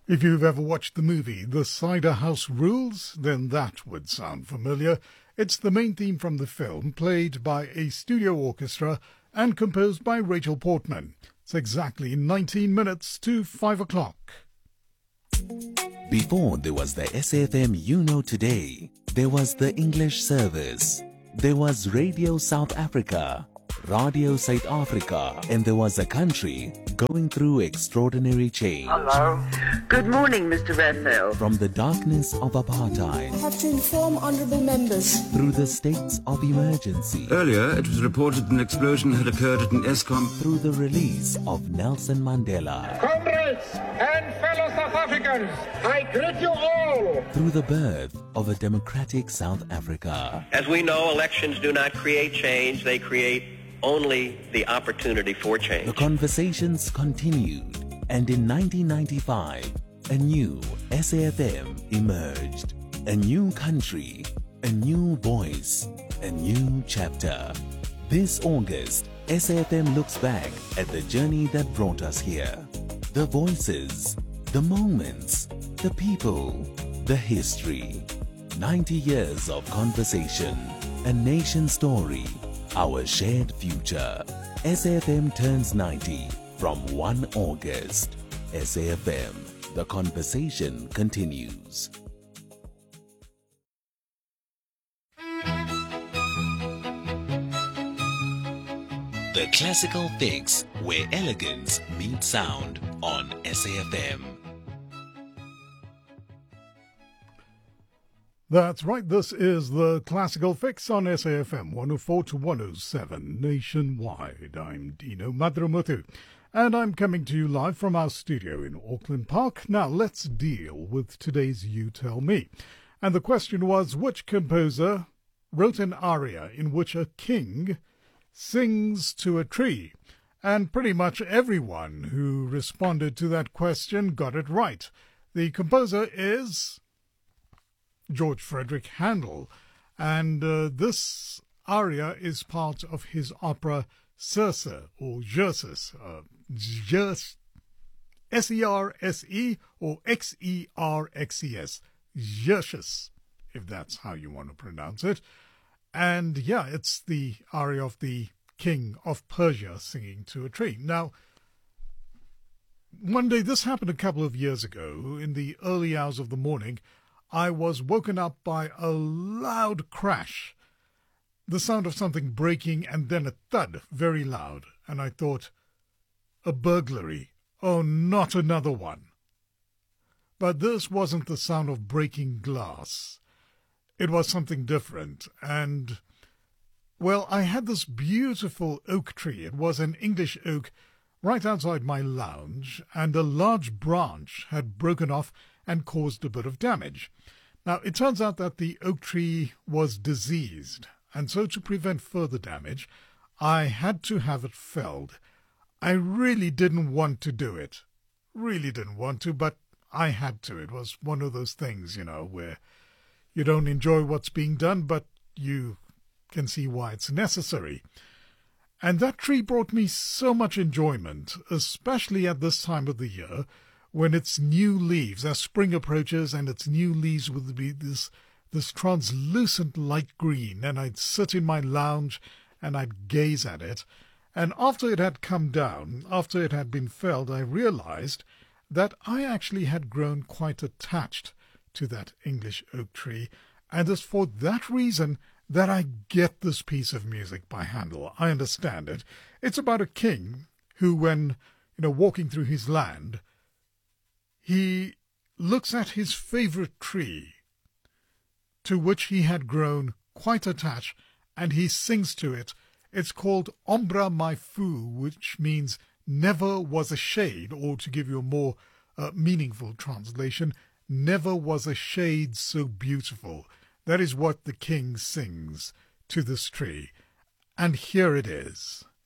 If you've ever watched the movie The Cider House Rules, then that would sound familiar. It's the main theme from the film, played by a studio orchestra and composed by Rachel Portman. It's exactly 19 minutes to 5 o'clock. Before there was the SAFM you know today, there was the English service. There was Radio South Africa, Radio South Africa, and there was a country going through extraordinary change. Hello. Good morning, Mr. Raphael. From the darkness of apartheid, I have to inform honourable members. through the states of emergency, Earlier, it was reported an explosion had occurred at an ESCOM. through the release of Nelson Mandela, Comrades and fellow South Africans, I greet you all. through the birth of a democratic South Africa. As we know, elections do not create change, they create only the opportunity for The change. conversations continued, and in 1995, a new SAFM emerged. A new country, a new voice, a new chapter. This August, SAFM looks back at the journey that brought us here. The voices, the moments, the people, the history. 90 years of conversation, a nation story, our shared future. SAFM turns 90 from 1 August. SAFM, the conversation continues. The Classical Fix, where elegance meets sound on SAFM. That's right, this is the Classical Fix on SAFM 104 to 107 nationwide. I'm Dino Madrumuthu, and I'm coming to you live from our studio in Auckland Park. Now, let's deal with today's You Tell Me. And the question was, which composer wrote an aria in which a king sings to a tree? And pretty much everyone who responded to that question got it right. The composer is George Frederick Handel, and this aria is part of his opera Circe, or Xerxes, S-E-R-S-E or X-E-R-X-E-S, Xerxes, if that's how you want to pronounce it. And yeah, it's the aria of the king of Persia singing to a tree. Now, one day, this happened a couple of years ago, in the early hours of the morning, I was woken up by a loud crash, the sound of something breaking, and then a thud, very loud. And I thought, a burglary. Oh, not another one. But this wasn't the sound of breaking glass. It was something different. And, well, I had this beautiful oak tree. It was an English oak right outside my lounge, and a large branch had broken off and caused a bit of damage. Now, it turns out that the oak tree was diseased, and so to prevent further damage, I had to have it felled. I really didn't want to do it. Really didn't want to, but I had to. It was one of those things, where you don't enjoy what's being done, but you can see why it's necessary. And that tree brought me so much enjoyment, especially at this time of the year, when its new leaves, as spring approaches, and its new leaves would be this translucent light green, and I'd sit in my lounge and I'd gaze at it. And after it had come down, after it had been felled, I realized that I actually had grown quite attached to that English oak tree, and it's for that reason that I get this piece of music by Handel. I understand it. It's about a king who, when walking through his land, he looks at his favorite tree, to which he had grown quite attached, and he sings to it. It's called Ombra Mai Fu, which means never was a shade, or to give you a more meaningful translation, never was a shade so beautiful. That is what the king sings to this tree. And here it is.